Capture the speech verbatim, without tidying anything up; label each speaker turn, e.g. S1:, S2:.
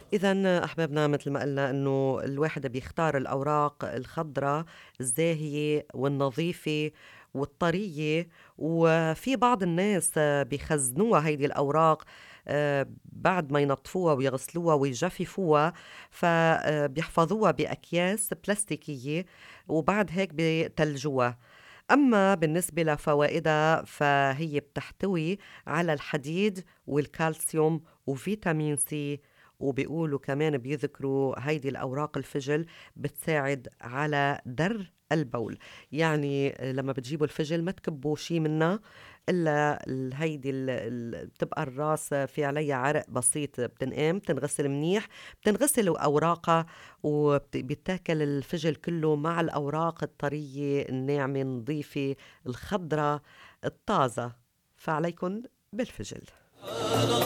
S1: إذًا أحبابنا مثل ما قلنا إنه الواحد بيختار الأوراق الخضرا الزاهية والنظيفة والطرية، وفي بعض الناس آه، بيخزنوها هيدي الأوراق آآ بعد ما ينضفوها ويغسلوها ويجففوها، فبيحفظوها بأكياس بلاستيكية وبعد هيك بيتلجوها. أما بالنسبة لفوائدها فهي بتحتوي على الحديد والكالسيوم وفيتامين سي، وبيقولوا كمان بيذكروا هيدي الأوراق الفجل بتساعد على در البول. يعني لما بتجيبوا الفجل ما تكبوا شي منها إلا ال- هيدي ال- ال- بتبقى الراس في عليها عرق بسيط، بتنقام بتنغسل منيح، بتنغسل أوراقها وبيتاكل الفجل كله مع الأوراق الطرية الناعمة النظيفة الخضرة الطازة. فعليكن بالفجل.